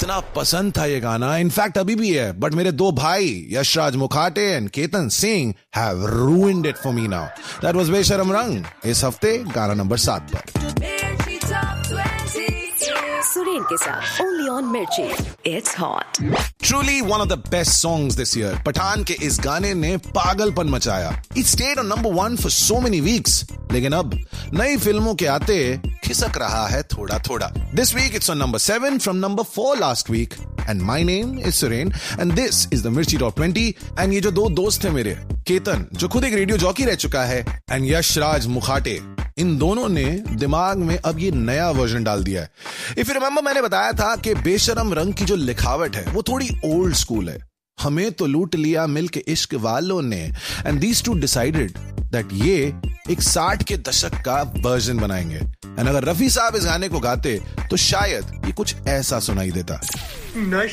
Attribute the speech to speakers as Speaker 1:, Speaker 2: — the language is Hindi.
Speaker 1: इतना पसंद था ये गाना, इनफैक्ट अभी भी है, बट मेरे दो भाई Yashraj Mukhate and Ketan Singh have ruined it for me now. That was बेशरम रंग, इस हफ्ते गाना नंबर 7 पर.
Speaker 2: सुरेन के साथ ओनली ऑन मिर्ची. It's hot.
Speaker 1: Truly one of the best songs this year. Pathan के इस गाने ने पागलपन मचाया. It stayed on number 1 for so many weeks. लेकिन अब नई फिल्मों के आते खिसक रहा है थोड़ा थोड़ा. This week it's on number 7 from number 4 last week. And my name is Suren and this is the Mirchi Top 20. And ये जो दो दोस्त थे मेरे, केतन जो खुद एक रेडियो जॉकी रह चुका है and यशराज मुखाटे, इन दोनों ने दिमाग में अब ये नया वर्जन डाल दिया है. इफ यू रिमेंबर मैंने बताया था कि बेशरम रंग की जो लिखावट है वो थोड़ी ओल्ड स्कूल है. हमें तो लूट लिया मिलके इश्क वालों ने, and these two decided that ये एक 60 के दशक का वर्जन बनाएंगे. एंड अगर रफी साहब इस गाने को गाते तो शायद ये कुछ ऐसा सुनाई देता.
Speaker 3: न